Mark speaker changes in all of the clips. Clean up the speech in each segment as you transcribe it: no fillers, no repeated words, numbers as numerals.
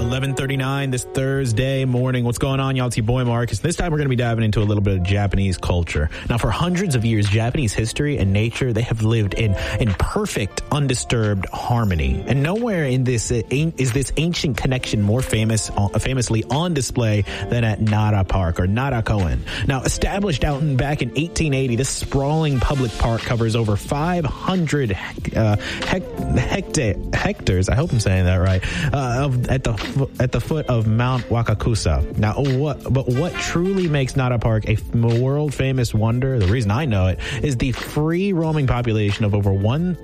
Speaker 1: 11:39 this Thursday morning. What's going on, y'all? It's your boy Marcus. This time we're going to be diving into a little bit of Japanese culture. Now, for hundreds of years, Japanese history and nature, they have lived in perfect, undisturbed harmony. And nowhere in this is this ancient connection more famously on display than at Nara Park, or Nara Koen. Now, established back in 1880, this sprawling public park covers over 500 hectares. I hope I'm saying that right. At the foot of Mount Wakakusa. Now, what truly makes Nara Park a world famous wonder, the reason I know it, is the free roaming population of over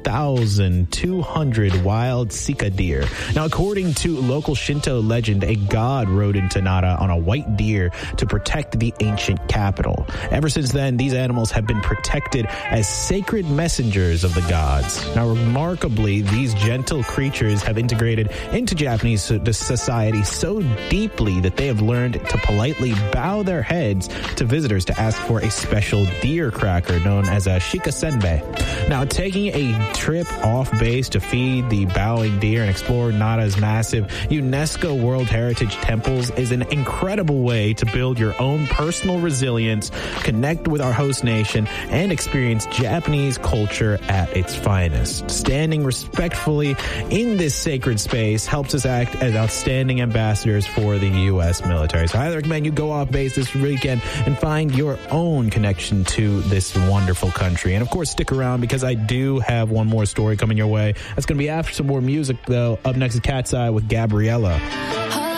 Speaker 1: 1,200 wild sika deer. Now, according to local Shinto legend, a god rode into Nara on a white deer to protect the ancient capital. Ever since then, these animals have been protected as sacred messengers of the gods. Now, remarkably, these gentle creatures have integrated into Japanese society so deeply that they have learned to politely bow their heads to visitors to ask for a special deer cracker known as a shikasenbei. Now, taking a trip off base to feed the bowing deer and explore Nara's massive UNESCO World Heritage temples is an incredible way to build your own personal resilience, connect with our host nation, and experience Japanese culture at its finest. Standing respectfully in this sacred space helps us act as outstanding ambassadors for the U.S. military. So I recommend you go off base this weekend and find your own connection to this wonderful country. And of course, stick around because I do have one more story coming your way. That's going to be after some more music, though. Up next is Cat's Eye with Gabriella.